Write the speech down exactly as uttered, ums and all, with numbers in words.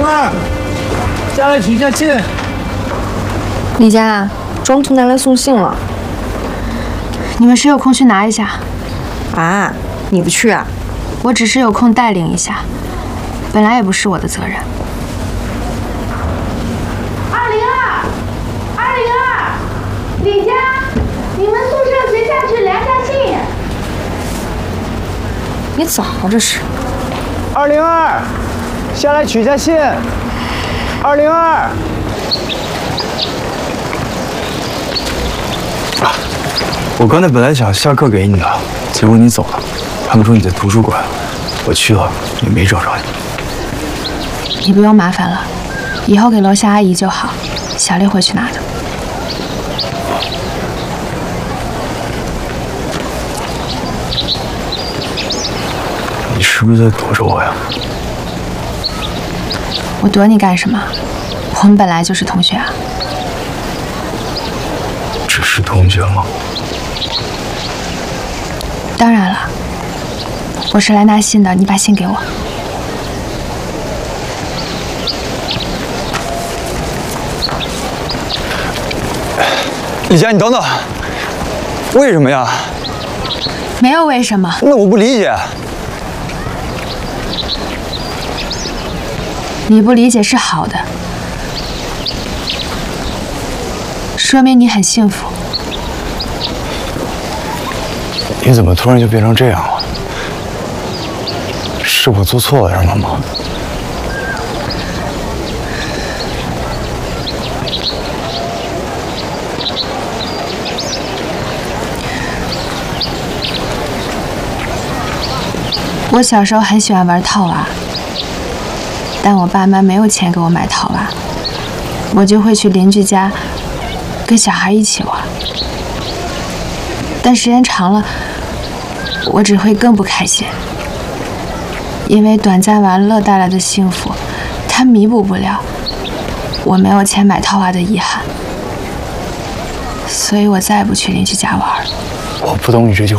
儿，下来取一下信。 李佳，庄图拿来送信了， 你们谁有空去拿一下？ 啊，你不去啊？ 我只是有空带领一下，本来也不是我的责任。 二零二，二零二，李佳，你们宿舍谁下去量下信？ 你咋了这是？ 二零二，下来取下信。二零二。我刚才本来想下课给你的，结果你走了，他们说你在图书馆，我去了也没找着你。 你不用麻烦了，以后给楼下阿姨就好，小丽会去拿的。 你是不是在躲着我呀？ 我躲你干什么？我们本来就是同学啊。 只是同学吗？ 当然了，我是来拿信的，你把信给我。 李佳，你等等，为什么呀？ 没有为什么。 那我不理解。 你不理解是好的，说明你很幸福。 你怎么突然就变成这样了？是我做错了什么吗？ 我小时候很喜欢玩套娃，但我爸妈没有钱给我买套娃，我就会去邻居家跟小孩一起玩。但时间长了，我只会更不开心，因为短暂玩乐带来的幸福，它弥补不了我没有钱买套娃的遗憾，所以我再也不去邻居家玩了。 我不懂你这句话。